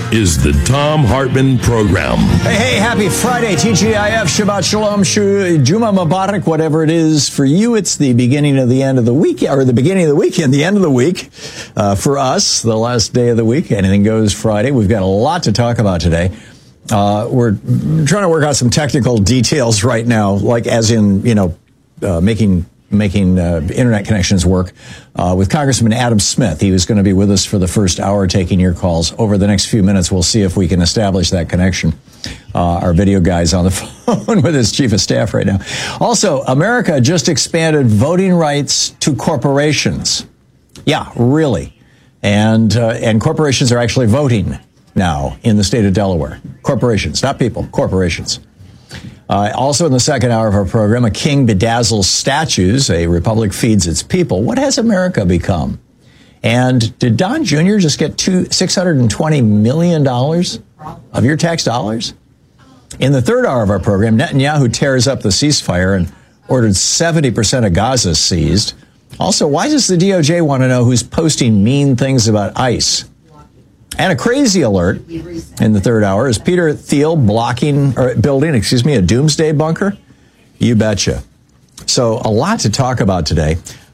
is the Thom Hartmann Program. Hey, happy Friday, TGIF, Shabbat Shalom, Juma Mubarak, whatever it is. For you, it's the beginning of the end of the week, or the beginning of the weekend, the end of the week. For us, the last day of the week, anything goes Friday. We've got a lot to talk about today. We're trying to work out some technical details right now, like as in, making internet connections work with Congressman Adam Smith. He was going to be with us for the first hour taking your calls. Over the next few minutes, we'll see if we can establish that connection. Our video guy's on the phone with his chief of staff right now. Also, America just expanded voting rights to corporations. Yeah, really. And corporations are actually voting now in the state of Delaware. Corporations, not people, corporations. Also in the second hour of our program, a king bedazzles statues, a republic feeds its people. What has America become? And did Don Jr. just get $620 million of your tax dollars? In the third hour of our program, Netanyahu tears up the ceasefire and ordered 70% of Gaza seized. Also, why does the DOJ want to know who's posting mean things about ICE? And a crazy alert in the third hour. Is Peter Thiel building a doomsday bunker? You betcha. So a lot to talk about today.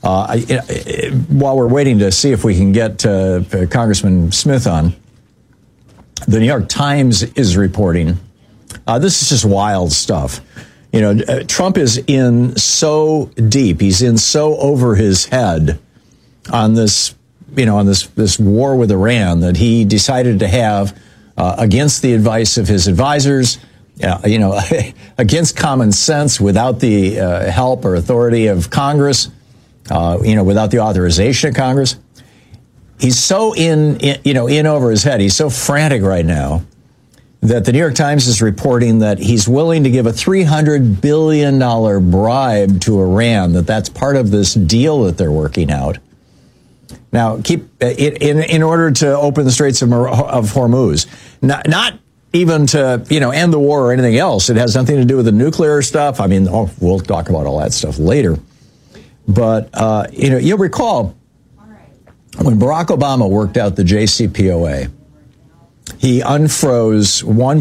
While we're waiting to see if we can get Congressman Smith on, the New York Times is reporting, this is just wild stuff. Trump is in so deep, he's in so over his head on this this war with Iran that he decided to have, against the advice of his advisors, against common sense, without the help or authority of Congress, without the authorization of Congress. He's so in over his head. He's so frantic right now that the New York Times is reporting that he's willing to give a $300 billion bribe to Iran, that's part of this deal that they're working out. Now, keep in order to open the Straits of Hormuz, not even to end the war or anything else. It has nothing to do with the nuclear stuff. I mean, we'll talk about all that stuff later. But you'll recall when Barack Obama worked out the JCPOA, he unfroze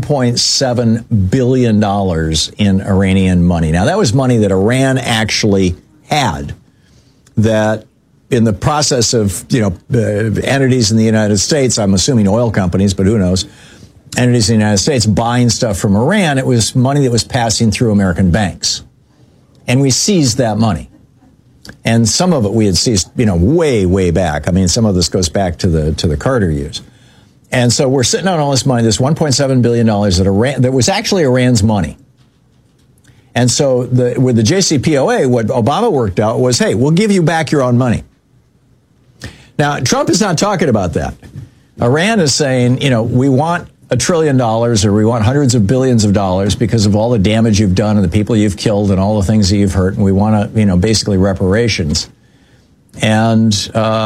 $1.7 billion in Iranian money. Now, that was money that Iran actually had, that in the process of, entities in the United States, I'm assuming oil companies, but who knows, entities in the United States buying stuff from Iran, it was money that was passing through American banks. And we seized that money. And some of it we had seized, way, way back. I mean, some of this goes back to the Carter years. And so we're sitting on all this money, this $1.7 billion that was actually Iran's money. And so with the JCPOA, what Obama worked out was, hey, we'll give you back your own money. Now, Trump is not talking about that. Iran is saying, we want $1 trillion or we want hundreds of billions of dollars because of all the damage you've done and the people you've killed and all the things that you've hurt. And we want to, basically reparations. And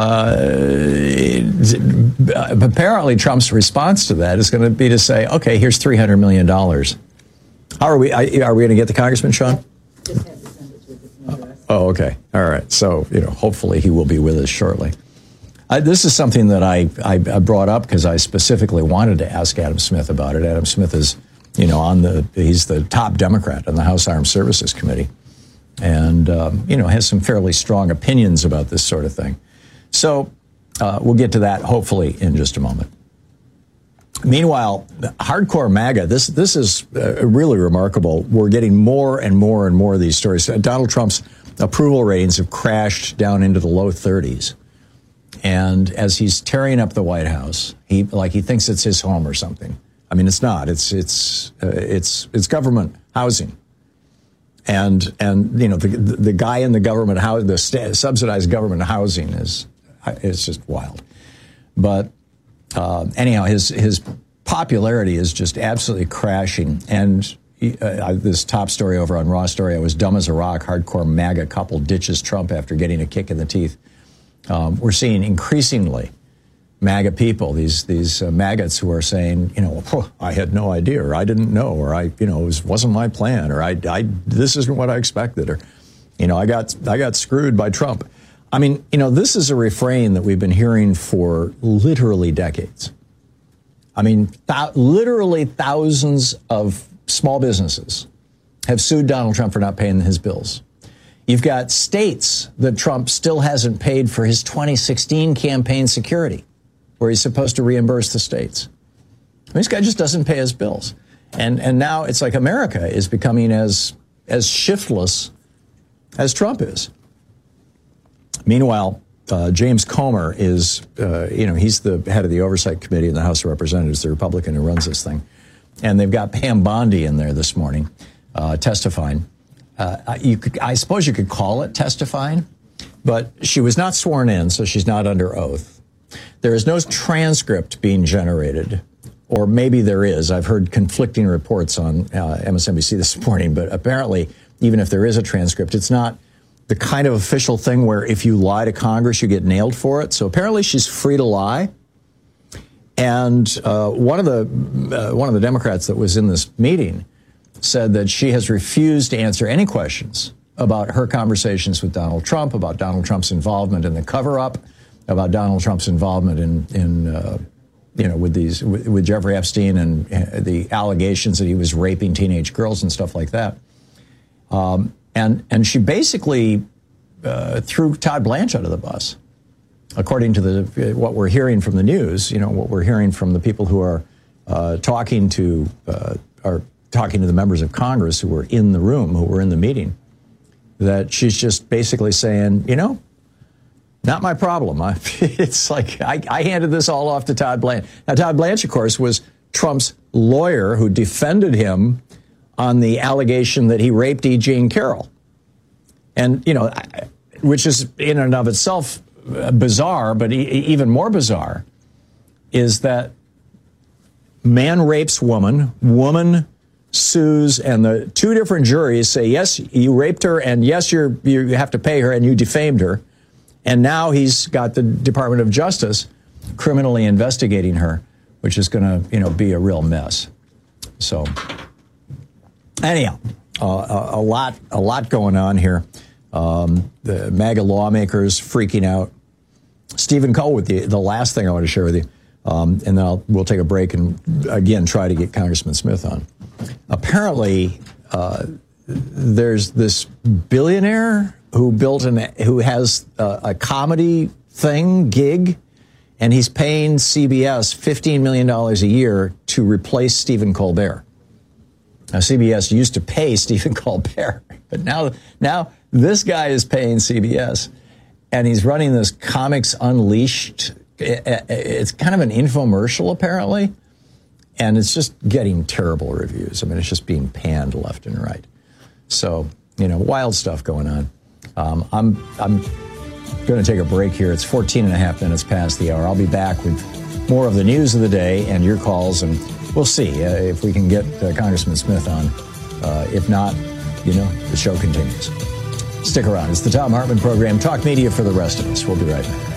apparently Trump's response to that is going to be to say, okay, here's $300 million. How are we going to get the congressman, Sean? Oh, okay. All right. So, hopefully he will be with us shortly. This is something that I brought up because I specifically wanted to ask Adam Smith about it. Adam Smith is, he's the top Democrat on the House Armed Services Committee and, has some fairly strong opinions about this sort of thing. So we'll get to that hopefully in just a moment. Meanwhile, hardcore MAGA, this is really remarkable. We're getting more and more and more of these stories. Donald Trump's approval ratings have crashed down into the low 30s. And as he's tearing up the White House, he thinks it's his home or something. I mean, it's not. It's government housing, and the guy in the government house, the subsidized government housing is just wild. But anyhow, his popularity is just absolutely crashing. And this top story over on Raw Story, I was dumb as a rock. Hardcore MAGA couple ditches Trump after getting a kick in the teeth. We're seeing increasingly MAGA people, these maggots who are saying, I had no idea, or I didn't know, or it wasn't my plan, or this isn't what I expected, or, I got screwed by Trump. I mean, this is a refrain that we've been hearing for literally decades. I mean, literally thousands of small businesses have sued Donald Trump for not paying his bills. You've got states that Trump still hasn't paid for his 2016 campaign security, where he's supposed to reimburse the states. I mean, this guy just doesn't pay his bills. And now it's like America is becoming as shiftless as Trump is. Meanwhile, James Comer is, he's the head of the Oversight Committee in the House of Representatives, the Republican who runs this thing. And they've got Pam Bondi in there this morning testifying. I suppose you could call it testifying, but she was not sworn in, so she's not under oath. There is no transcript being generated, or maybe there is. I've heard conflicting reports on MSNBC this morning, but apparently, even if there is a transcript, it's not the kind of official thing where if you lie to Congress, you get nailed for it. So apparently she's free to lie. And one of the Democrats that was in this meeting said that she has refused to answer any questions about her conversations with Donald Trump, about Donald Trump's involvement in the cover-up, about Donald Trump's involvement with Jeffrey Epstein and the allegations that he was raping teenage girls and stuff like that. And she basically threw Todd Blanche under the bus, according to what we're hearing from the news. What we're hearing from the people who are talking to the members of Congress who were in the room, who were in the meeting, that she's just basically saying, not my problem. It's like I handed this all off to Todd Blanche. Now, Todd Blanche, of course, was Trump's lawyer who defended him on the allegation that he raped E. Jean Carroll. And, which is in and of itself bizarre, but even more bizarre is that man rapes woman, woman sues, and the two different juries say, yes, you raped her, and yes, you have to pay her, and you defamed her. And now he's got the Department of Justice criminally investigating her, which is going to, be a real mess. So, anyhow, a lot going on here. The MAGA lawmakers freaking out. Stephen Cole with the last thing I want to share with you, and then we'll take a break and again try to get Congressman Smith on. Apparently, there's this billionaire who has a comedy gig, and he's paying CBS $15 million a year to replace Stephen Colbert. Now, CBS used to pay Stephen Colbert, but now this guy is paying CBS, and he's running this Comics Unleashed. It's kind of an infomercial, apparently, and it's just getting terrible reviews. I mean, it's just being panned left and right. So, wild stuff going on. I'm going to take a break here. It's 14 and a half minutes past the hour. I'll be back with more of the news of the day and your calls, and we'll see if we can get Congressman Smith on. If not, the show continues. Stick around. It's the Thom Hartmann Program, talk media for the rest of us. We'll be right back.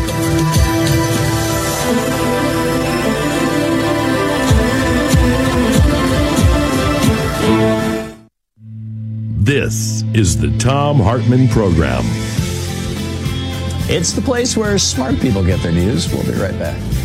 This is the Thom Hartmann Program. It's the place where smart people get their news. We'll be right back.